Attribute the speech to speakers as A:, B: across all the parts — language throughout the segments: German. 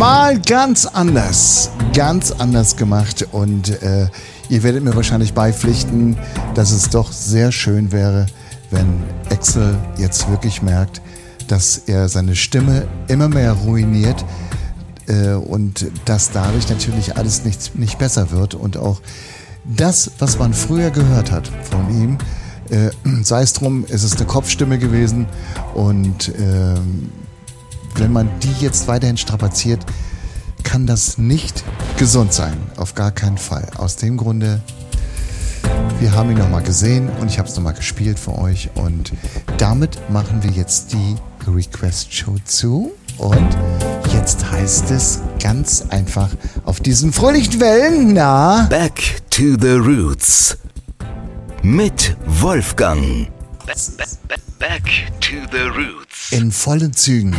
A: Mal ganz anders gemacht und ihr werdet mir wahrscheinlich beipflichten, dass es doch sehr schön wäre, wenn Axl jetzt wirklich merkt, dass er seine Stimme immer mehr ruiniert und dass dadurch natürlich alles nicht besser wird und auch das, was man früher gehört hat von ihm, sei es drum, ist es eine Kopfstimme gewesen und wenn man die jetzt weiterhin strapaziert, kann das nicht gesund sein. Auf gar keinen Fall. Aus dem Grunde, wir haben ihn nochmal gesehen und ich habe es nochmal gespielt für euch und damit machen wir jetzt die Request-Show zu und jetzt heißt es ganz einfach auf diesen fröhlichen Wellen,
B: Back to the Roots mit Wolfgang. Back to the Roots.
A: In vollen Zügen.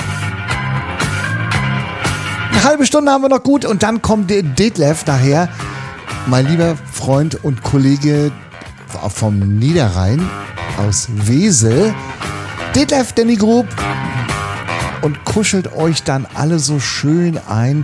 A: Eine halbe Stunde haben wir noch gut und dann kommt Detlef daher, mein lieber Freund und Kollege vom Niederrhein aus Wesel. Detlef Danny Group und kuschelt euch dann alle so schön ein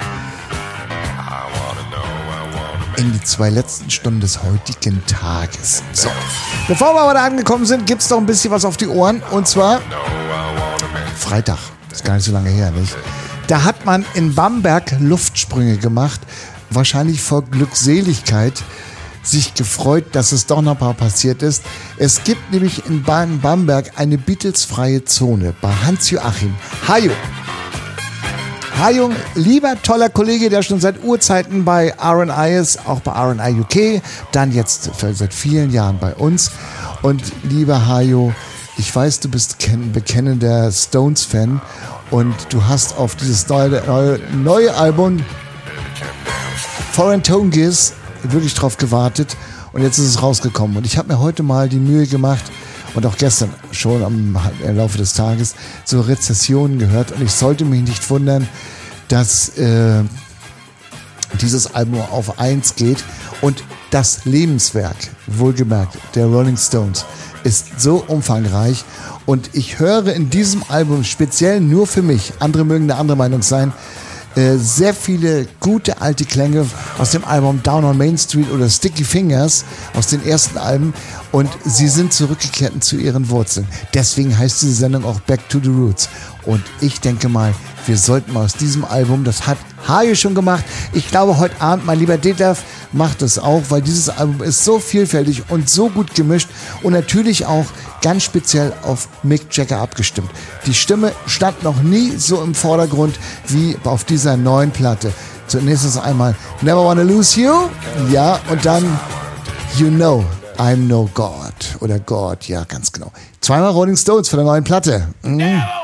A: in die 2 letzten Stunden des heutigen Tages. So, bevor wir aber da angekommen sind, gibt's noch ein bisschen was auf die Ohren und zwar Freitag, ist gar nicht so lange her, nicht? Da hat man in Bamberg Luftsprünge gemacht, wahrscheinlich vor Glückseligkeit, sich gefreut, dass es doch noch mal passiert ist. Es gibt nämlich in Bamberg eine Beatles-freie Zone bei Hans-Joachim Hajo. Hajo, lieber toller Kollege, der schon seit Urzeiten bei R&I ist, auch bei R&I UK, dann jetzt seit vielen Jahren bei uns. Und lieber Hajo, ich weiß, du bist bekennender Stones-Fan und du hast auf dieses neue Album Foreign Tongues wirklich drauf gewartet und jetzt ist es rausgekommen. Und ich habe mir heute mal die Mühe gemacht und auch gestern schon im Laufe des Tages so Rezessionen gehört und ich sollte mich nicht wundern, dass dieses Album auf 1 geht und das Lebenswerk, wohlgemerkt, der Rolling Stones ist so umfangreich und ich höre in diesem Album speziell nur für mich, andere mögen eine andere Meinung sein, sehr viele gute alte Klänge aus dem Album Down on Main Street oder Sticky Fingers aus den ersten Alben und sie sind zurückgekehrt zu ihren Wurzeln. Deswegen heißt diese Sendung auch Back to the Roots. Und ich denke mal, wir sollten mal aus diesem Album, das hat Hajo schon gemacht, ich glaube heute Abend, mein lieber Detlef, macht es auch, weil dieses Album ist so vielfältig und so gut gemischt und natürlich auch ganz speziell auf Mick Jagger abgestimmt. Die Stimme stand noch nie so im Vordergrund wie auf dieser neuen Platte. Zunächst einmal Never Wanna Lose You, ja, und dann You Know I'm No God oder God, ja, ganz genau. 2-mal Rolling Stones für der neuen Platte.
C: Never